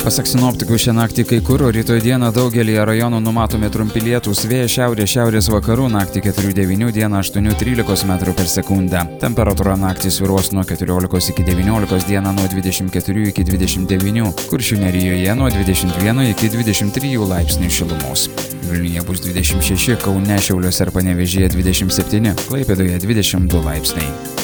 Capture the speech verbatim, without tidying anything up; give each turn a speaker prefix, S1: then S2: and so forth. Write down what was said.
S1: Pasak sinoptikų, šią naktį kai kur, o rytoj dieną daugelį rajonų numatomi trumpi lietūs, vėjas šiaurės šiaurės vakarų, naktį keturi devyni, dieną aštuoni trylika metrų per sekundę. Temperatūra naktį svyruos nuo keturiolikos iki devyniolikos, dieną nuo dvidešimt keturių iki dvidešimt devynių, Kuršių nerijoje nuo dvidešimt vieno iki dvidešimt trijų laipsnių šilumos. Vilniuje bus dvidešimt šeši, Kaune, Šiauliuose ir Panevėžyje dvidešimt septyni, Klaipėdoje dvidešimt du laipsniai.